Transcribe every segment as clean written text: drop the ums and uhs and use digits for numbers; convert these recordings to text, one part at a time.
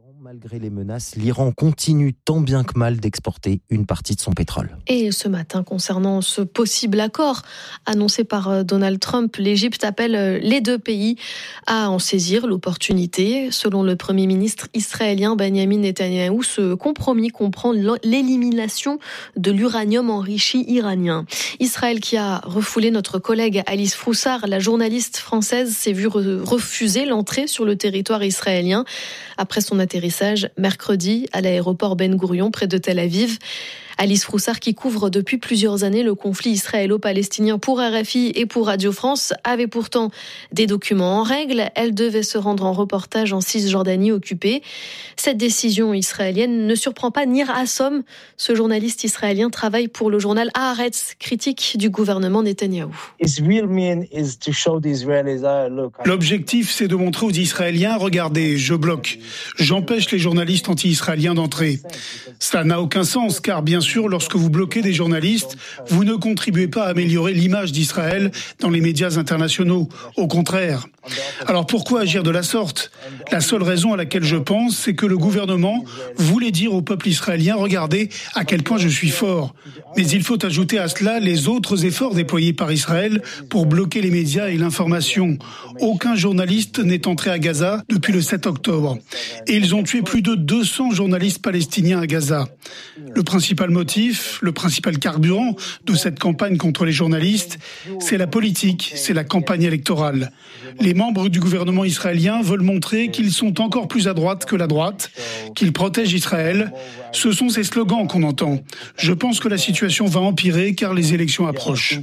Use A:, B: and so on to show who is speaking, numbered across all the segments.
A: Malgré les menaces, l'Iran continue tant bien que mal d'exporter une partie de son pétrole.
B: Et ce matin, concernant ce possible accord annoncé par Donald Trump, l'Égypte appelle les deux pays à en saisir l'opportunité. Selon le Premier ministre israélien Benjamin Netanyahou, ce compromis comprend l'élimination de l'uranium enrichi iranien. Israël qui a refoulé notre collègue Alice Froussard, la journaliste française, s'est vue refuser l'entrée sur le territoire israélien après son atterrissage mercredi à l'aéroport Ben Gourion près de Tel Aviv. Alice Froussard, qui couvre depuis plusieurs années le conflit israélo-palestinien pour RFI et pour Radio France, avait pourtant des documents en règle. Elle devait se rendre en reportage en Cisjordanie occupée. Cette décision israélienne ne surprend pas Nir Hassom. Ce journaliste israélien travaille pour le journal Haaretz, critique du gouvernement Netanyahou.
C: L'objectif, c'est de montrer aux Israéliens, regardez, je bloque. J'empêche les journalistes anti-israéliens d'entrer. Cela n'a aucun sens, car bien sûr, lorsque vous bloquez des journalistes, vous ne contribuez pas à améliorer l'image d'Israël dans les médias internationaux. Au contraire. Alors pourquoi agir de la sorte ? La seule raison à laquelle je pense, c'est que le gouvernement voulait dire au peuple israélien, regardez à quel point je suis fort. Mais il faut ajouter à cela les autres efforts déployés par Israël pour bloquer les médias et l'information. Aucun journaliste n'est entré à Gaza depuis le 7 octobre. Et ils ont tué plus de 200 journalistes palestiniens à Gaza. Le principal motif, le principal carburant de cette campagne contre les journalistes, c'est la politique, c'est la campagne électorale. Les membres du gouvernement israélien veulent montrer qu'ils sont encore plus à droite que la droite, qu'ils protègent Israël. Ce sont ces slogans qu'on entend. Je pense que la situation va empirer car les élections approchent.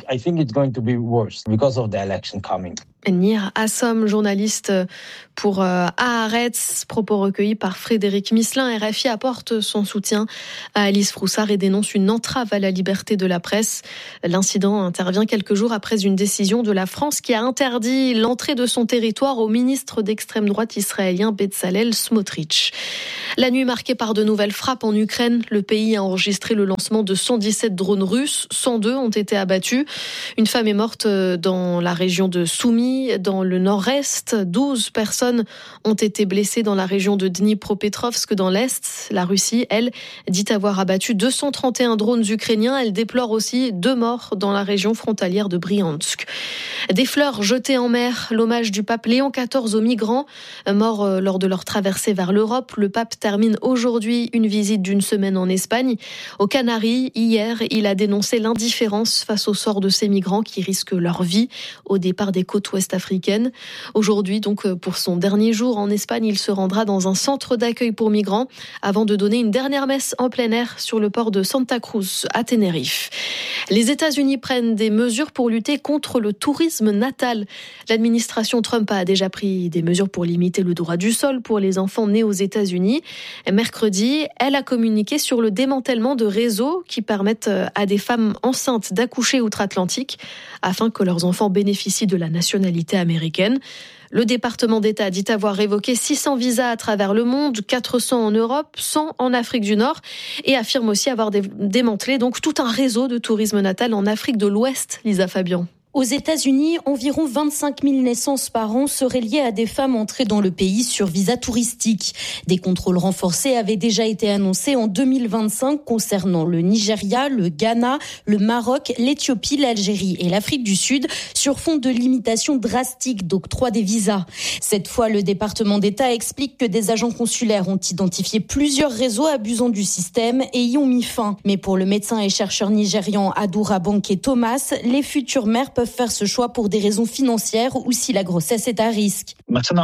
B: Nir Hassom, journaliste pour Haaretz, propos recueillis par Frédéric Misselin. RFI apporte son soutien à Alice Froussard et dénonce une entrave à la liberté de la presse. L'incident intervient quelques jours après une décision de la France qui a interdit l'entrée de son territoire au ministre d'extrême droite israélien Bezalel Smotrich. La nuit marquée par de nouvelles frappes en Ukraine, le pays a enregistré le lancement de 117 drones russes, 102 ont été abattus. Une femme est morte dans la région de Soumy, dans le nord-est. 12 personnes ont été blessées dans la région de Dnipropetrovsk dans l'est. La Russie, elle, dit avoir abattu 231 drones ukrainiens. Elle déplore aussi 2 morts dans la région frontalière de Briansk. Des fleurs jetées en mer, l'hommage du pape Léon XIV aux migrants morts lors de leur traversée vers l'Europe. Le pape termine aujourd'hui une visite d'une semaine en Espagne. Aux Canaries, hier, il a dénoncé l'indifférence face au sort de ces migrants qui risquent leur vie au départ des côtes ouest africaines. Aujourd'hui, donc, pour son dernier jour en Espagne, il se rendra dans un centre d'accueil pour migrants avant de donner une dernière messe en plein air sur le port de Santa Cruz à Tenerife. Les États-Unis prennent des mesures pour lutter contre le tourisme natal. L'administration Trump a déjà pris des mesures pour limiter le droit du sol pour les enfants nés aux États-Unis. Mercredi, elle a communiqué sur le démantèlement de réseaux qui permettent à des femmes enceintes d'accoucher outre-Atlantique afin que leurs enfants bénéficient de la nationalité américaine. Le département d'État dit avoir révoqué 600 visas à travers le monde, 400 en Europe, 100 en Afrique du Nord et affirme aussi avoir démantelé donc tout un réseau de tourisme natal en Afrique de l'Ouest, Lisa Fabian.
D: Aux États-Unis, environ 25 000 naissances par an seraient liées à des femmes entrées dans le pays sur visa touristique. Des contrôles renforcés avaient déjà été annoncés en 2025 concernant le Nigeria, le Ghana, le Maroc, l'Éthiopie, l'Algérie et l'Afrique du Sud sur fond de limitation drastique d'octroi des visas. Cette fois, le département d'État explique que des agents consulaires ont identifié plusieurs réseaux abusant du système et y ont mis fin. Mais pour le médecin et chercheur nigérian Adoura Banké Thomas, les futures mères peuvent faire ce choix pour des raisons financières ou si la grossesse est à risque.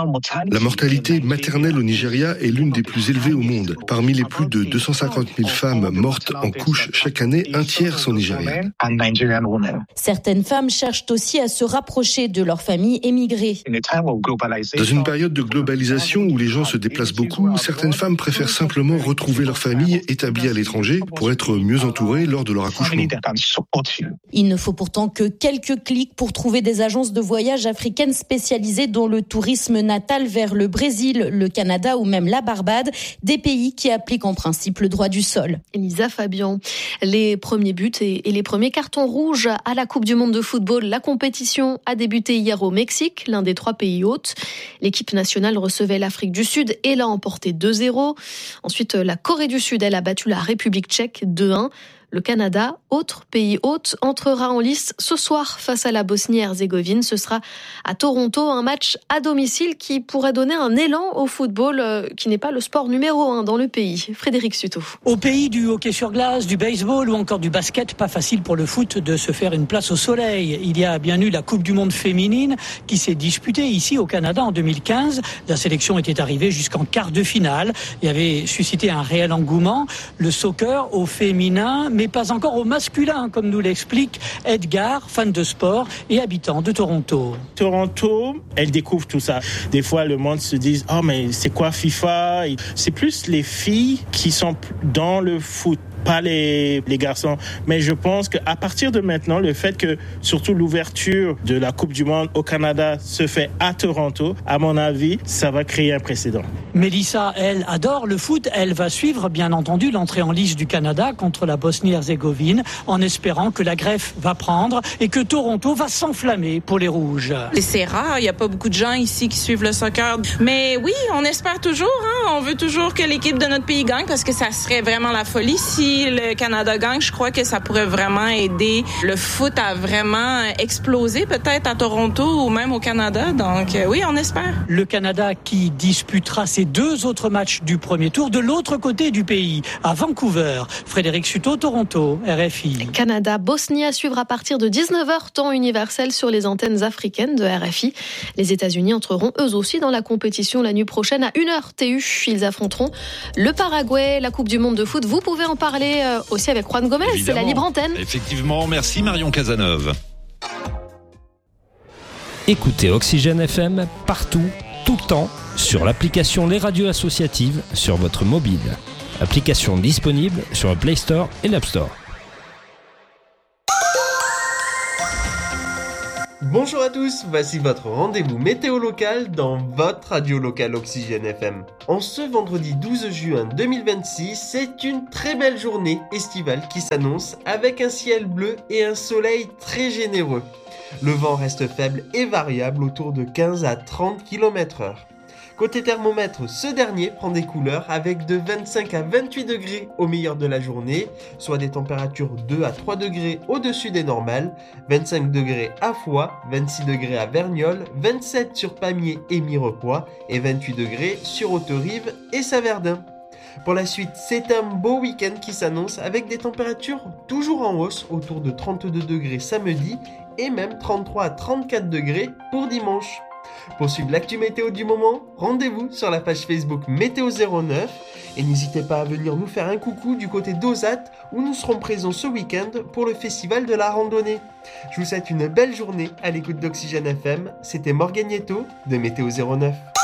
E: La mortalité maternelle au Nigeria est l'une des plus élevées au monde. Parmi les plus de 250 000 femmes mortes en couche chaque année, un tiers sont nigériennes.
D: Certaines femmes cherchent aussi à se rapprocher de leur famille émigrée.
E: Dans une période de globalisation où les gens se déplacent beaucoup, certaines femmes préfèrent simplement retrouver leur famille établie à l'étranger pour être mieux entourées lors de leur accouchement.
D: Il ne faut pourtant que quelques clic pour trouver des agences de voyage africaines spécialisées dans le tourisme natal vers le Brésil, le Canada ou même la Barbade, des pays qui appliquent en principe le droit du sol.
B: Elisa Fabian, les premiers buts et les premiers cartons rouges à la Coupe du Monde de football. La compétition a débuté hier au Mexique, l'un des 3 pays hôtes. L'équipe nationale recevait l'Afrique du Sud et l'a emporté 2-0. Ensuite, la Corée du Sud, elle a battu la République tchèque 2-1. Le Canada, autre pays hôte, entrera en lice ce soir face à la Bosnie-Herzégovine. Ce sera à Toronto, un match à domicile qui pourrait donner un élan au football qui n'est pas le sport numéro 1 dans le pays. Frédéric Suto.
F: Au pays du hockey sur glace, du baseball ou encore du basket, pas facile pour le foot de se faire une place au soleil. Il y a bien eu la Coupe du Monde féminine qui s'est disputée ici au Canada en 2015. La sélection était arrivée jusqu'en quart de finale et avait suscité un réel engouement. Le soccer au féminin, mais pas encore au masculin, comme nous l'explique Edgar, fan de sport et habitant de Toronto.
G: Toronto, elle découvre tout ça. Des fois, le monde se dit « Oh, mais c'est quoi FIFA ?» C'est plus les filles qui sont dans le foot, pas les garçons. Mais je pense qu'à partir de maintenant, le fait que surtout l'ouverture de la Coupe du Monde au Canada se fait à Toronto, à mon avis, ça va créer un précédent.
F: Mélissa, elle, adore le foot. Elle va suivre, bien entendu, l'entrée en lice du Canada contre la Bosnie-Herzégovine en espérant que la greffe va prendre et que Toronto va s'enflammer pour les Rouges.
H: C'est rare, il n'y a pas beaucoup de gens ici qui suivent le soccer. Mais oui, on espère toujours. On veut toujours que l'équipe de notre pays gagne parce que ça serait vraiment la folie. Si le Canada gagne, je crois que ça pourrait vraiment aider le foot à vraiment exploser peut-être à Toronto ou même au Canada. Donc oui, on espère.
F: Le Canada qui disputera ses 2 autres matchs du premier tour de l'autre côté du pays, à Vancouver. Frédéric Suto, Toronto, RFI.
B: Canada-Bosnie à suivre à partir de 19h, temps universel sur les antennes africaines de RFI. Les États-Unis entreront eux aussi dans la compétition la nuit prochaine à 1h TU. Ils affronteront le Paraguay, la Coupe du Monde de foot. Vous pouvez en parler aussi avec Juan Gomez, c'est la libre antenne.
I: Effectivement, merci Marion Cazeneuve.
J: Écoutez Oxygène FM partout, tout le temps, sur l'application Les Radios Associatives sur votre mobile. Application disponible sur le Play Store et l'App Store.
K: Bonjour à tous, voici votre rendez-vous météo local dans votre radio locale Oxygène FM. En ce vendredi 12 juin 2026, c'est une très belle journée estivale qui s'annonce avec un ciel bleu et un soleil très généreux. Le vent reste faible et variable autour de 15 à 30 km/h. Côté thermomètre, ce dernier prend des couleurs avec de 25 à 28 degrés au meilleur de la journée, soit des températures 2 à 3 degrés au-dessus des normales, 25 degrés à Foix, 26 degrés à Verniolle, 27 sur Pamiers et Mirepoix et 28 degrés sur Haute-Rive et Saverdin. Pour la suite, c'est un beau week-end qui s'annonce avec des températures toujours en hausse autour de 32 degrés samedi et même 33 à 34 degrés pour dimanche. Pour suivre l'actu météo du moment, rendez-vous sur la page Facebook Météo 09 et n'hésitez pas à venir nous faire un coucou du côté d'Ozat où nous serons présents ce week-end pour le festival de la randonnée. Je vous souhaite une belle journée à l'écoute d'Oxygène FM, c'était Morgan Nieto de Météo 09.